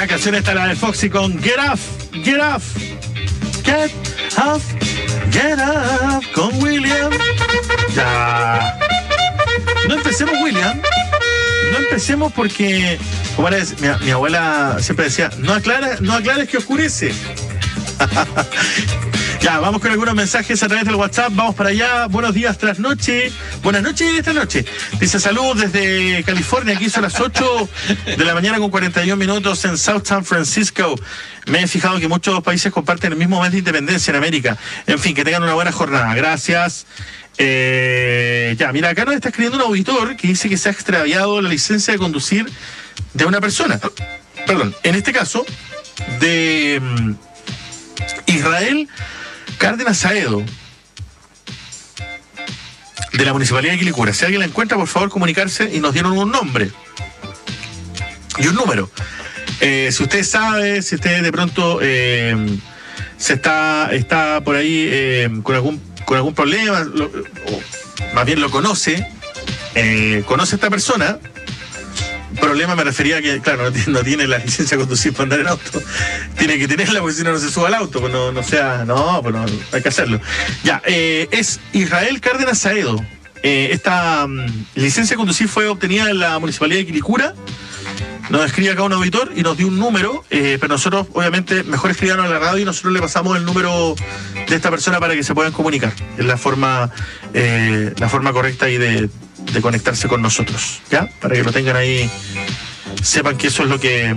canción esta, la de Foxy con Get Off, Get Off, Get Off, Get Off con William. Ya. No empecemos, William. No empecemos porque, como era, mi abuela siempre decía, no aclares que oscurece. Ya, vamos con algunos mensajes a través del WhatsApp. Vamos para allá. Buenos días, trasnoche. Buenas noches esta noche. Dice, saludos desde California. Aquí son las 8 de la mañana con 41 minutos en South San Francisco. Me he fijado que muchos países comparten el mismo mes de independencia en América. En fin, que tengan una buena jornada. Gracias. Ya, mira, acá nos está escribiendo un auditor que dice que se ha extraviado la licencia de conducir de una persona. Perdón, en este caso, de Israel Cárdenas Saedo, de la Municipalidad de Quilicura. Si alguien la encuentra, por favor, comunicarse, y nos dieron un nombre y un número. Si usted sabe, si usted de pronto se está por ahí con algún problema, o más bien lo conoce a esta persona. Problema me refería a que, claro, no tiene la licencia de conducir para andar en auto. Tiene que tenerla, porque si no se suba al auto, pues no hay que hacerlo. Ya, es Israel Cárdenas Saedo. Esta licencia de conducir fue obtenida en la Municipalidad de Quilicura. Nos escribe acá un auditor y nos dio un número, pero nosotros, obviamente, mejor escribirnos a la radio y nosotros le pasamos el número de esta persona para que se puedan comunicar. Es la forma correcta y de conectarse con nosotros, ¿ya? Para que lo tengan ahí, sepan que eso es lo que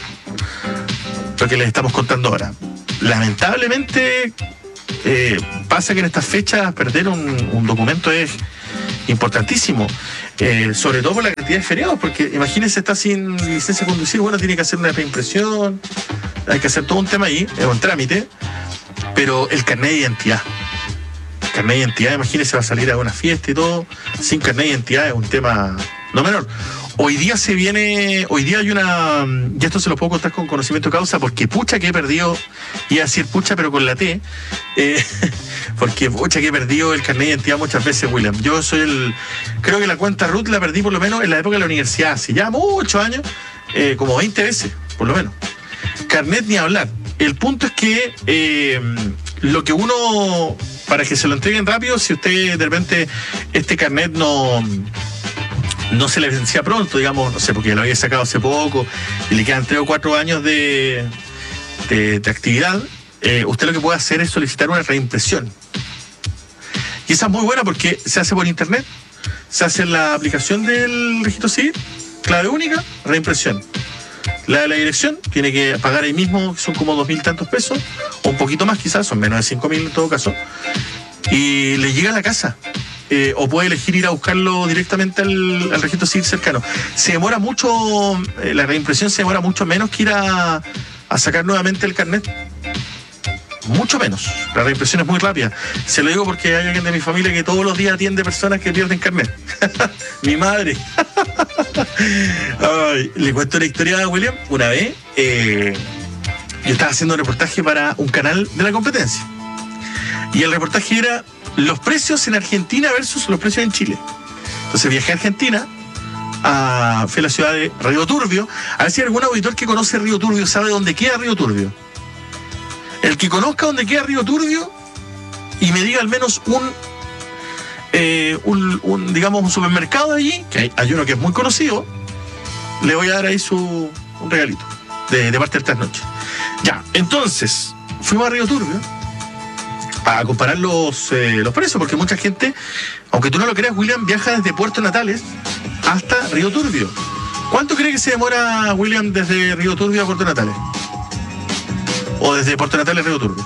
les estamos contando ahora. Lamentablemente, pasa que en estas fechas perder un documento es importantísimo, sobre todo por la cantidad de feriados, porque imagínense, está sin licencia de conducir, bueno, tiene que hacer una reimpresión, hay que hacer todo un tema ahí, es un trámite, pero el carnet de identidad. Carnet de identidad, imagínese, va a salir a una fiesta y todo sin carnet de identidad, es un tema no menor. Hoy día hay una, y esto se lo puedo contar con conocimiento de causa, porque pucha que he perdido, iba a decir pucha pero con la T, porque pucha que he perdido el carnet de identidad muchas veces, William. Yo creo que la cuenta RUT la perdí por lo menos en la época de la universidad, hace ya muchos años, como 20 veces, por lo menos. Carnet ni hablar. El punto es que lo que uno, para que se lo entreguen rápido, si usted de repente este carnet no se le vencía pronto, digamos, no sé, porque lo había sacado hace poco y le quedan 3 o 4 años de actividad, usted lo que puede hacer es solicitar una reimpresión. Y esa es muy buena porque se hace por internet, se hace en la aplicación del registro civil, clave única, reimpresión. La de la dirección tiene que pagar ahí mismo, son como 2.000 tantos pesos, o un poquito más quizás, son menos de 5.000 en todo caso, y le llega a la casa. O puede elegir ir a buscarlo directamente al registro civil cercano. Se demora mucho, la reimpresión se demora mucho menos que ir a sacar nuevamente el carnet. Mucho menos. La reimpresión es muy rápida. Se lo digo porque hay alguien de mi familia que todos los días atiende personas que pierden carnet. Mi madre. Ay, le cuento la historia, William. Una vez yo estaba haciendo un reportaje para un canal de la competencia. Y el reportaje era los precios en Argentina versus los precios en Chile. Entonces viajé a Argentina, fui a la ciudad de Río Turbio. A ver si hay algún auditor que conoce Río Turbio sabe dónde queda Río Turbio. El que conozca dónde queda Río Turbio y me diga al menos digamos, un supermercado allí, que hay uno que es muy conocido, le voy a dar ahí un regalito de parte del trasnoche. Ya, entonces fuimos a Río Turbio a comparar los precios, porque mucha gente, aunque tú no lo creas, William, viaja desde Puerto Natales hasta Río Turbio. ¿Cuánto cree que se demora, William, desde Río Turbio a Puerto Natales? ¿O desde Puerto Natales a Río Turbio?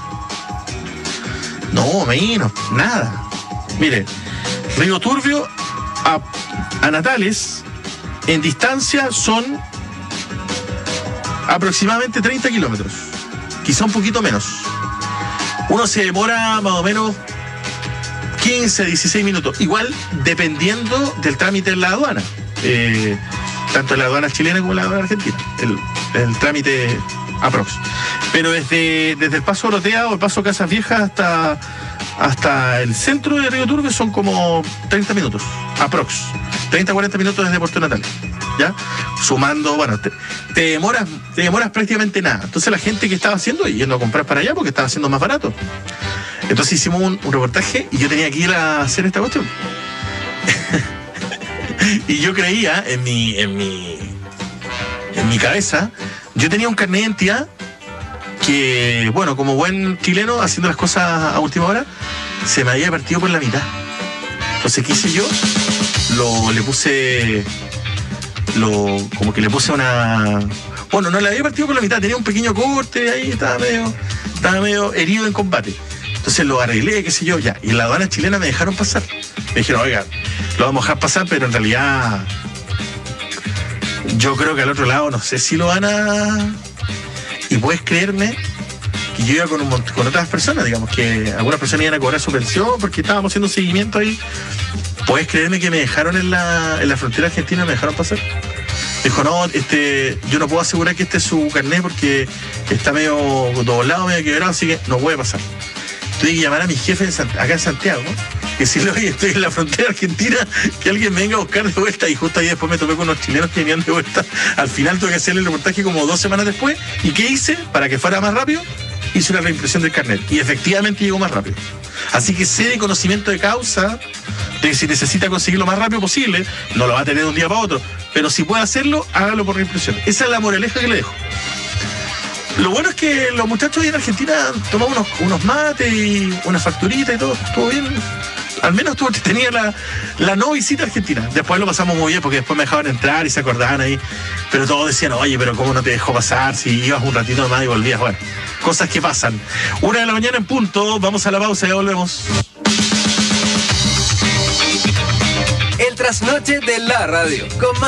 No, menos, nada. Mire, Río Turbio a Natales, en distancia, son aproximadamente 30 kilómetros, quizá un poquito menos. Uno se demora más o menos 15, 16 minutos. Igual dependiendo del trámite en la aduana. Tanto en la aduana chilena como en la aduana argentina. El trámite aprox. Pero desde el Paso Orotea o el Paso Casas Viejas hasta el centro de Río Turbio son como 30 minutos. Aprox. 30, 40 minutos desde Puerto Natales. ¿ya? Sumando, bueno, te demoras prácticamente nada. Entonces la gente que estaba haciendo, yendo a comprar para allá porque estaba haciendo más barato. Entonces hicimos un reportaje y yo tenía que ir a hacer esta cuestión. Y yo creía en mi cabeza, yo tenía un carnet de identidad que, bueno, como buen chileno, haciendo las cosas a última hora, se me había partido por la mitad. Entonces, ¿qué hice yo? Como que le puse una... Bueno, no le había partido por la mitad, tenía un pequeño corte ahí, estaba medio herido en combate. Entonces lo arreglé, qué sé yo, ya. Y en la aduana chilena me dejaron pasar. Me dijeron, oiga, lo vamos a dejar pasar, pero en realidad yo creo que al otro lado no sé si lo van a... Y puedes creerme que yo iba con otras personas, digamos, que algunas personas iban a cobrar su pensión porque estábamos haciendo seguimiento ahí. Puedes creerme que me dejaron en la frontera argentina, me dejaron pasar. Dijo, no, yo no puedo asegurar que este es su carnet porque está medio doblado, medio quebrado, así que no puede pasar. Tuve que llamar a mi jefe acá en Santiago, y decirle, oye, estoy en la frontera argentina, que alguien me venga a buscar de vuelta. Y justo ahí después me topé con unos chilenos que venían de vuelta. Al final tuve que hacerle el reportaje como 2 semanas después. ¿Y qué hice? Para que fuera más rápido, hice una reimpresión del carnet. Y efectivamente llegó más rápido. Así que sé de conocimiento de causa, de que si necesita conseguirlo lo más rápido posible, no lo va a tener de un día para otro. Pero si puede hacerlo, hágalo por reimpresión. Esa es la moraleja que le dejo. Lo bueno es que los muchachos ahí en Argentina tomamos unos mates y una facturita y todo, estuvo bien. Al menos tenía la no visita argentina. Después lo pasamos muy bien porque después me dejaban entrar y se acordaban ahí. Pero todos decían, oye, pero ¿cómo no te dejó pasar si ibas un ratito más y volvías? Bueno, cosas que pasan. 1:00 a.m. en punto, vamos a la pausa y ya volvemos. El trasnoche de la radio. Con